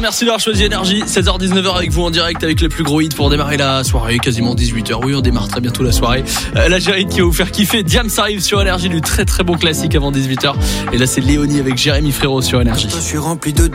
Merci d'avoir choisi Énergie, 16h-19h avec vous en direct avec les plus gros hits pour démarrer la soirée, quasiment 18h. Oui, on démarre très bientôt la soirée. La Gérine qui va vous faire kiffer. Diams arrive sur Énergie, du très très bon classique avant 18h. Et là, c'est Léonie avec Jérémy Frérot sur Énergie. Je suis rempli de